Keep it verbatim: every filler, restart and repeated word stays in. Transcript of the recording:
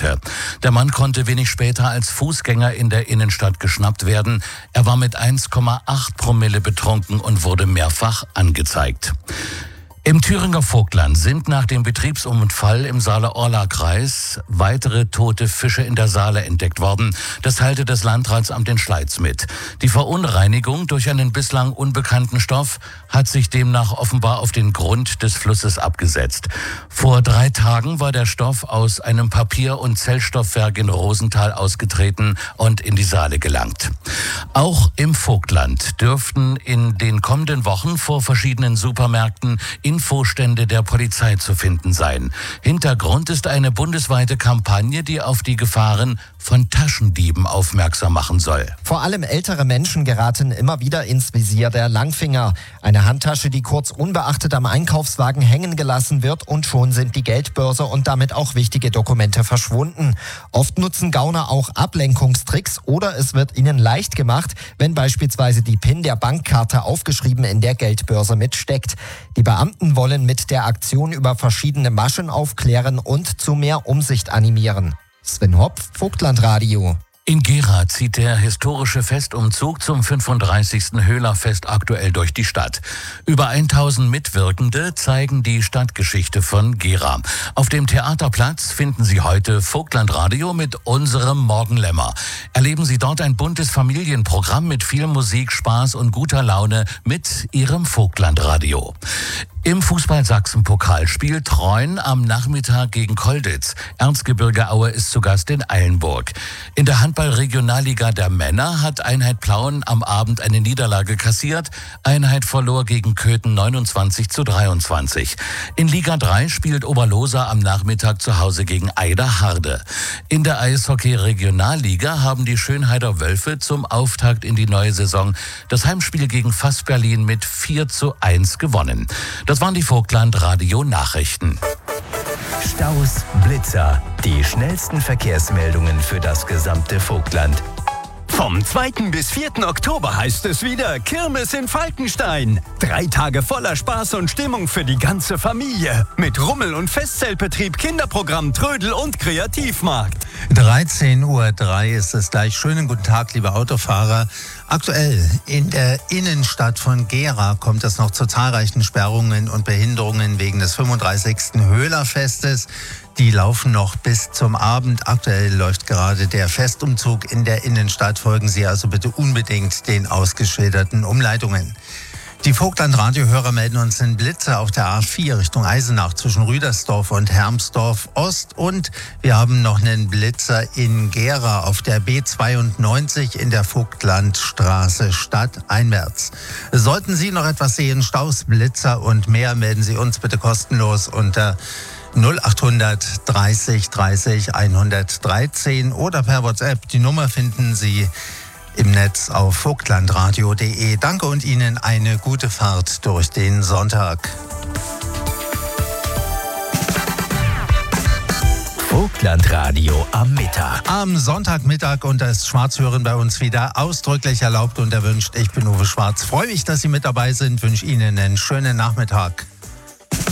wollte. Der Mann konnte wenig später als Fußgänger in der Innenstadt geschnappt werden. Er war mit eins Komma acht Promille betrunken und wurde mehrfach angezeigt. Im Thüringer Vogtland sind nach dem Betriebsunfall im Saale-Orla-Kreis weitere tote Fische in der Saale entdeckt worden. Das teilte das Landratsamt in Schleiz mit. Die Verunreinigung durch einen bislang unbekannten Stoff hat sich demnach offenbar auf den Grund des Flusses abgesetzt. Vor drei Tagen war der Stoff aus einem Papier- und Zellstoffwerk in Rosenthal ausgetreten und in die Saale gelangt. Auch im Vogtland dürften in den kommenden Wochen vor verschiedenen Supermärkten Infostände der Polizei zu finden sein. Hintergrund ist eine bundesweite Kampagne, die auf die Gefahren von Taschendieben aufmerksam machen soll. Vor allem ältere Menschen geraten immer wieder ins Visier der Langfinger. Eine Handtasche, die kurz unbeachtet am Einkaufswagen hängen gelassen wird, und schon sind die Geldbörse und damit auch wichtige Dokumente verschwunden. Oft nutzen Gauner auch Ablenkungstricks oder es wird ihnen leicht gemacht, wenn beispielsweise die PIN der Bankkarte aufgeschrieben in der Geldbörse mitsteckt. Die Beamten wollen mit der Aktion über verschiedene Maschen aufklären und zu mehr Umsicht animieren. Sven Hopf, Vogtlandradio. In Gera zieht der historische Festumzug zum fünfunddreißigsten Höhlerfest aktuell durch die Stadt. Über tausend Mitwirkende zeigen die Stadtgeschichte von Gera. Auf dem Theaterplatz finden Sie heute Vogtlandradio mit unserem Morgenlämmer. Erleben Sie dort ein buntes Familienprogramm mit viel Musik, Spaß und guter Laune mit Ihrem Vogtlandradio. Im Fußball-Sachsen-Pokal spielt Treuen am Nachmittag gegen Kolditz. Erzgebirge Aue ist zu Gast in Eilenburg. In der Handball-Regionalliga der Männer hat Einheit Plauen am Abend eine Niederlage kassiert. Einheit verlor gegen Köthen neunundzwanzig zu dreiundzwanzig. In Liga drei spielt Oberloser am Nachmittag zu Hause gegen Eiderharde. In der Eishockey-Regionalliga haben die Schönheider Wölfe zum Auftakt in die neue Saison das Heimspiel gegen Fass Berlin mit vier zu eins gewonnen. Das waren die Vogtland-Radio-Nachrichten. Staus, Blitzer, die schnellsten Verkehrsmeldungen für das gesamte Vogtland. Vom zweiten bis vierten Oktober heißt es wieder Kirmes in Falkenstein. Drei Tage voller Spaß und Stimmung für die ganze Familie. Mit Rummel- und Festzeltbetrieb, Kinderprogramm, Trödel und Kreativmarkt. dreizehn Uhr drei ist es gleich. Schönen guten Tag, liebe Autofahrer. Aktuell in der Innenstadt von Gera kommt es noch zu zahlreichen Sperrungen und Behinderungen wegen des fünfunddreißigsten Höhlerfestes. Die laufen noch bis zum Abend. Aktuell läuft gerade der Festumzug in der Innenstadt. Folgen Sie also bitte unbedingt den ausgeschilderten Umleitungen. Die Vogtland-Radio-Hörer melden uns einen Blitzer auf der A vier Richtung Eisenach zwischen Rüdersdorf und Hermsdorf Ost. Und wir haben noch einen Blitzer in Gera auf der B zweiundneunzig in der Vogtlandstraße stadteinwärts. Sollten Sie noch etwas sehen, Staus, Blitzer und mehr, melden Sie uns bitte kostenlos unter null achthundert dreißig dreißig hundertdreizehn oder per WhatsApp. Die Nummer finden Sie im Netz auf vogtlandradio punkt de. Danke und Ihnen eine gute Fahrt durch den Sonntag. Vogtlandradio am Mittag. Am Sonntagmittag und das Schwarzhören bei uns wieder ausdrücklich erlaubt und erwünscht. Ich bin Uwe Schwarz. Freue mich, dass Sie mit dabei sind. Wünsche Ihnen einen schönen Nachmittag.